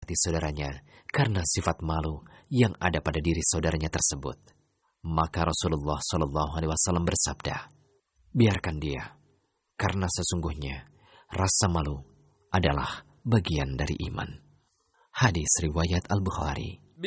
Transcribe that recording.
saudaranya karena sifat malu yang ada pada diri saudaranya tersebut. Maka Rasulullah Shallallahu Alaihi Wasallam bersabda, biarkan dia, karena sesungguhnya rasa malu adalah bagian dari iman. Hadis riwayat Al-Bukhari.